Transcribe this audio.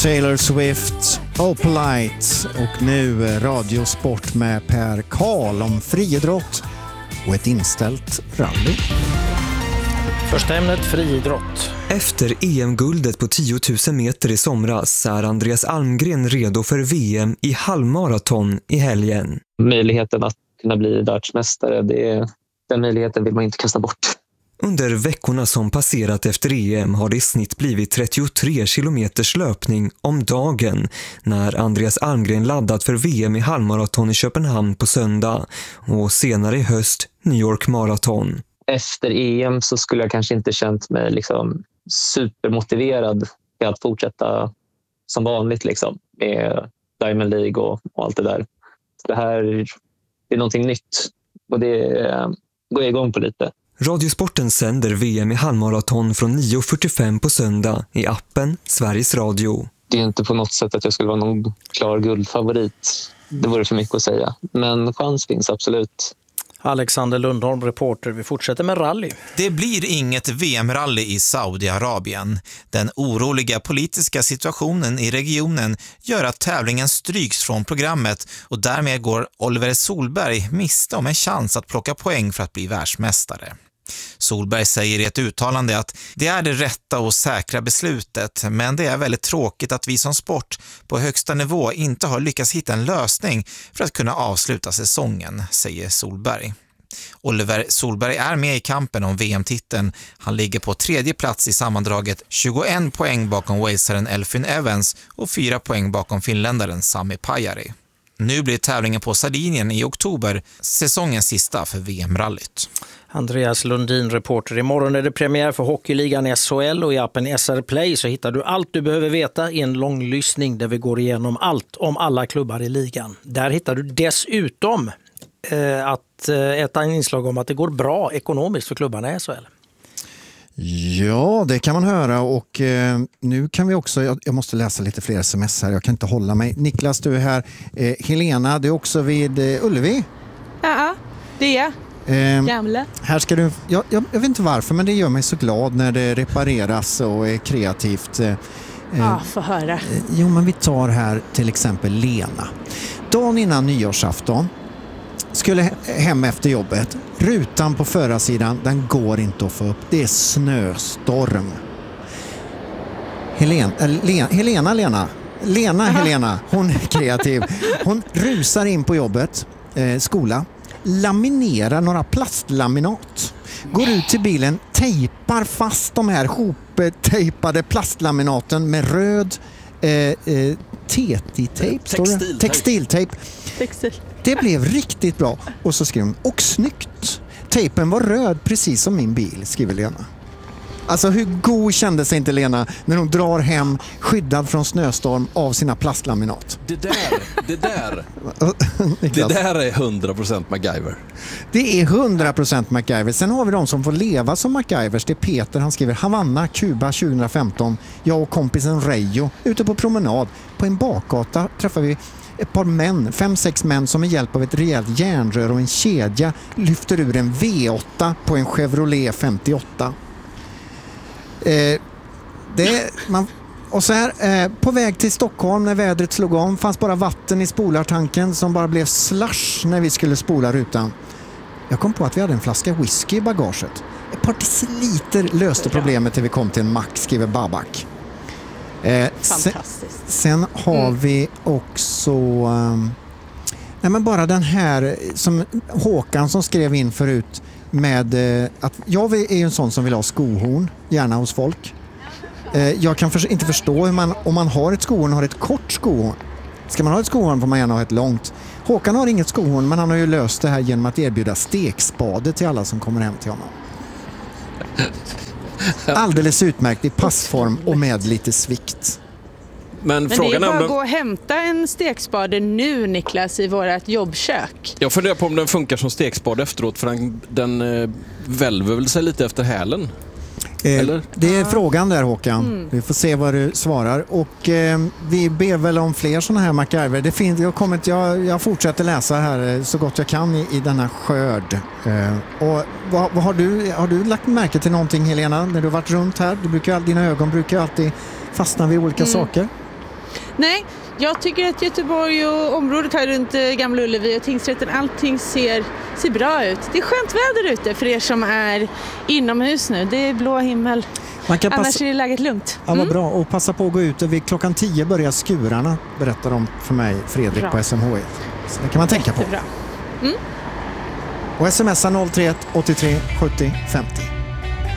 Taylor Swift, Opalite och nu radiosport med Per Karl om friidrott och ett inställt rally. Första ämnet friidrott. Efter EM-guldet på 10 000 meter i somras är Andreas Almgren redo för VM i halvmaraton i helgen. Möjligheten att kunna bli världsmästare, den möjligheten vill man inte kasta bort. Under veckorna som passerat efter EM har det i snitt blivit 33 kilometers löpning om dagen när Andreas Almgren laddat för VM i halvmaraton i Köpenhamn på söndag och senare i höst New York Marathon. Efter EM så skulle jag kanske inte känt mig supermotiverad till att fortsätta som vanligt med Diamond League och allt det där. Det här är någonting nytt och det går jag igång på lite. Radiosporten sänder VM i halvmaraton från 9.45 på söndag i appen Sveriges Radio. Det är inte på något sätt att jag skulle vara någon klar guldfavorit. Det vore för mycket att säga. Men chans finns absolut. Alexander Lundholm, reporter. Vi fortsätter med rally. Det blir inget VM-rally i Saudiarabien. Den oroliga politiska situationen i regionen gör att tävlingen stryks från programmet och därmed går Oliver Solberg miste om en chans att plocka poäng för att bli världsmästare. Solberg säger i ett uttalande att det är det rätta och säkra beslutet, men det är väldigt tråkigt att vi som sport på högsta nivå inte har lyckats hitta en lösning för att kunna avsluta säsongen, säger Solberg. Oliver Solberg är med i kampen om VM-titeln. Han ligger på 3:e plats i sammandraget, 21 poäng bakom walesaren Elfyn Evans och 4 poäng bakom finländaren Sami Pajari. Nu blir tävlingen på Sardinien i oktober, säsongens sista för VM-rallyt. Andreas Lundin, reporter. Imorgon är det premiär för hockeyligan i SHL och i appen SR Play så hittar du allt du behöver veta i en lång lyssning där vi går igenom allt om alla klubbar i ligan. Där hittar du dessutom ett inslag om att det går bra ekonomiskt för klubbarna i SHL. Ja, det kan man höra och nu kan vi också, jag måste läsa lite fler sms här, jag kan inte hålla mig. Niklas, du är här. Helena, du är också vid Ullevi. Ja, det är gamla. Här ska du, jag vet inte varför, men det gör mig så glad när det repareras och är kreativt. Ja, få höra. Jo, men vi tar här till exempel Lena. Dagen innan nyårsafton skulle hem efter jobbet. Rutan på förarsidan, den går inte att få upp. Det är snöstorm. Helena, hon är kreativ. Hon rusar in på jobbet, skola, laminerar några plastlaminat. Går ut till bilen, tejpar fast de här hoptejpade plastlaminaten med röd textiltejp. Det blev riktigt bra. Och så skrev hon, och snyggt. Tejpen var röd precis som min bil, skriver Lena. Alltså hur god kände sig inte Lena när hon drar hem skyddad från snöstorm av sina plastlaminat? Det där är 100% MacGyver. Det är 100% MacGyver. Sen har vi de som får leva som MacGyvers. Det är Peter, han skriver Havanna, Kuba 2015. Jag och kompisen Reijo ute på promenad. På en bakgata träffar vi ett par män, 5-6 män som med hjälp av ett rejält järnrör och en kedja lyfter ur en V8 på en Chevrolet 58. Och så här, på väg till Stockholm när vädret slog om fanns bara vatten i spolartanken som bara blev slush när vi skulle spola rutan. Jag kom på att vi hade en flaska whisky i bagaget. Ett par deciliter löste problemet till vi kom till en mack, skriver Babak. Fantastiskt. Sen har vi också men bara den här som Håkan som skrev in förut med att jag är ju en sån som vill ha skohorn gärna hos folk. Jag kan inte förstå hur om man har ett skohorn och har ett kort skohorn. Ska man ha ett skohorn får man gärna ha ett långt. Håkan har inget skohorn, men han har ju löst det här genom att erbjuda stekspade till alla som kommer hem till honom. Alldeles utmärkt i passform och med lite svikt. Men det är bara att gå och hämta en stekspade nu, Niklas, i vårt jobbkök. Jag funderar på om den funkar som stekspade efteråt, för den välver väl sig lite efter hälen. Eller? Det är frågan där, Håkan. Vi får se vad du svarar. Och vi ber väl om fler sådana här MacGyver. Jag fortsätter läsa här så gott jag kan i denna skörd. Och vad har du lagt märke till någonting, Helena, när du har varit runt här? Dina ögon brukar alltid fastna vid olika saker. Nej, jag tycker att Göteborg och området här runt Gamla Ullevi och tingsrätten, allting ser bra ut. Det är skönt väder ute för er som är inomhus nu. Det är blå himmel. Annars är det läget lugnt. Ja, vad bra. Och passa på att gå ut. Vid klockan 10 börjar skurarna, berättar de för mig, Fredrik, på SMHI. Så det kan man tänka på. Och smsa 031 83 70 50.